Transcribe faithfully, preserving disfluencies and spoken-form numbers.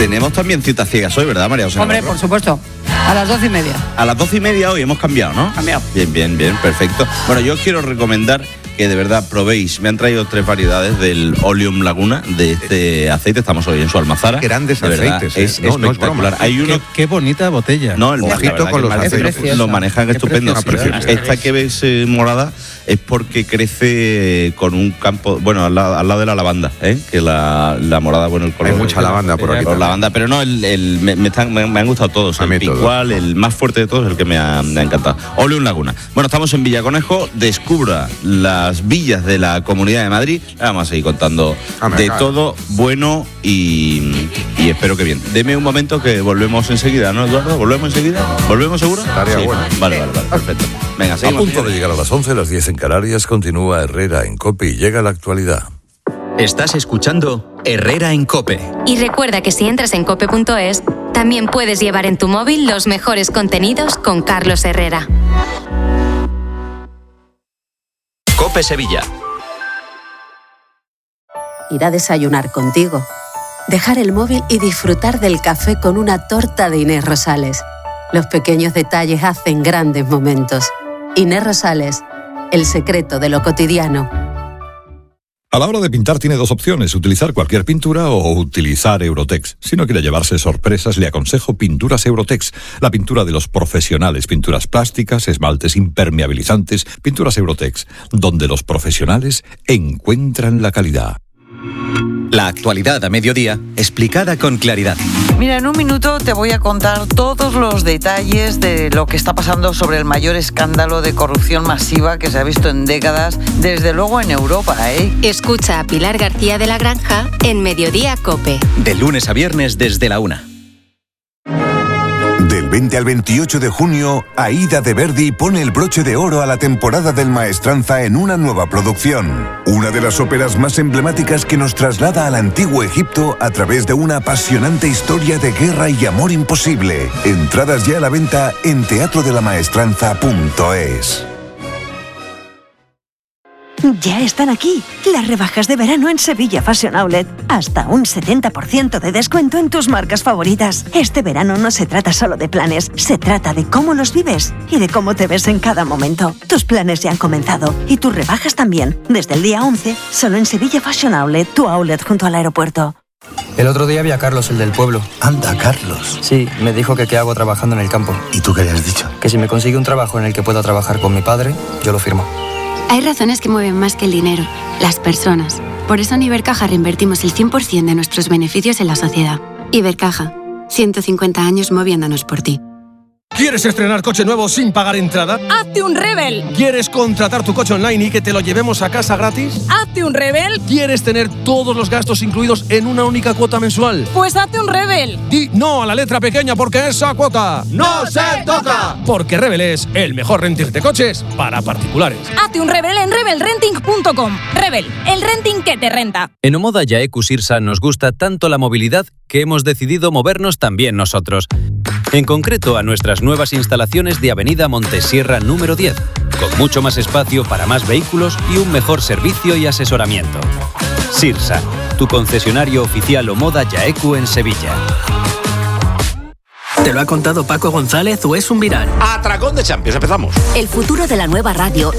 Tenemos también citas ciegas hoy, ¿verdad, María José? Hombre, por supuesto. A las doce y media. A las doce y media hoy hemos cambiado, ¿no? Cambiado. Bien, bien, bien, perfecto. Bueno, yo os quiero recomendar que de verdad probéis. Me han traído tres variedades del Oleum Laguna, de este aceite. Estamos hoy en su almazara. Grandes de verdad, aceites, ¿eh? Es no, no espectacular. es Hay uno... Qué, qué bonita botella. No, el Ojito con los aceites. Lo manejan estupendo. Esta que ves eh, morada es porque crece con un campo, bueno, al lado, al lado de la lavanda, ¿eh? Que la, la morada, bueno, el color. Hay mucha lavanda por aquí. Por lavanda, pero no, el, el, me, me, están, me, me han gustado todos. El picual, el más fuerte de todos, el que me ha, me ha encantado. Oleum Laguna. Bueno, estamos en Villaconejo. Descubra las villas de la Comunidad de Madrid. Vamos a seguir contando ah, de cae. todo bueno y, y espero que bien. Deme un momento que volvemos enseguida, ¿no, Eduardo? ¿Volvemos enseguida? ¿Volvemos seguro? Tarea sí. buena. Vale, vale, vale, perfecto. Venga, seguimos. A punto de llegar a las once, las diez en Canarias, continúa Herrera en COPE y llega la actualidad. Estás escuchando Herrera en COPE. Y recuerda que si entras en cope punto es, también puedes llevar en tu móvil los mejores contenidos con Carlos Herrera. COPE Sevilla. Ir a desayunar contigo, dejar el móvil y disfrutar del café con una torta de Inés Rosales. Los pequeños detalles hacen grandes momentos. Inés Rosales, el secreto de lo cotidiano. A la hora de pintar tiene dos opciones, utilizar cualquier pintura o utilizar Eurotex. Si no quiere llevarse sorpresas, le aconsejo Pinturas Eurotex, la pintura de los profesionales, pinturas plásticas, esmaltes impermeabilizantes, Pinturas Eurotex, donde los profesionales encuentran la calidad. La actualidad a mediodía, explicada con claridad. Mira, en un minuto te voy a contar todos los detalles de lo que está pasando sobre el mayor escándalo de corrupción masiva que se ha visto en décadas, desde luego en Europa, ¿eh? Escucha a Pilar García de la Granja en Mediodía COPE. De lunes a viernes desde la una. Del veinte al veintiocho de junio, Aida de Verdi pone el broche de oro a la temporada del Maestranza en una nueva producción. Una de las óperas más emblemáticas que nos traslada al antiguo Egipto a través de una apasionante historia de guerra y amor imposible. Entradas ya a la venta en teatro de la maestranza punto es. Ya están aquí las rebajas de verano en Sevilla Fashion Outlet. Hasta un setenta por ciento de descuento en tus marcas favoritas. Este verano no se trata solo de planes, se trata de cómo los vives y de cómo te ves en cada momento. Tus planes ya han comenzado y tus rebajas también. Desde el día once, solo en Sevilla Fashion Outlet, tu outlet junto al aeropuerto. El otro día vi a Carlos, el del pueblo. Anda, Carlos. Sí, me dijo que qué hago trabajando en el campo. ¿Y tú qué le has dicho? Que si me consigue un trabajo en el que pueda trabajar con mi padre, yo lo firmo. Hay razones que mueven más que el dinero, las personas. Por eso en Ibercaja reinvertimos el cien por ciento de nuestros beneficios en la sociedad. Ibercaja, ciento cincuenta años moviéndonos por ti. ¿Quieres estrenar coche nuevo sin pagar entrada? ¡Hazte un Rebel! ¿Quieres contratar tu coche online y que te lo llevemos a casa gratis? ¡Hazte un Rebel! ¿Quieres tener todos los gastos incluidos en una única cuota mensual? ¡Pues hazte un Rebel! Di no a la letra pequeña porque esa cuota ¡no se toca! Porque Rebel es el mejor renting de coches para particulares. Hazte un Rebel en rebel renting punto com. Rebel, el renting que te renta. En Omoda Yaeku Sirsa nos gusta tanto la movilidad que hemos decidido movernos también nosotros. En concreto a nuestras nuevas instalaciones de Avenida Montesierra número diez, con mucho más espacio para más vehículos y un mejor servicio y asesoramiento. Sirsa, tu concesionario oficial Omoda Yaeku en Sevilla. ¿Te lo ha contado Paco González o es un viral? Atracón de Champions, empezamos. El futuro de la nueva radio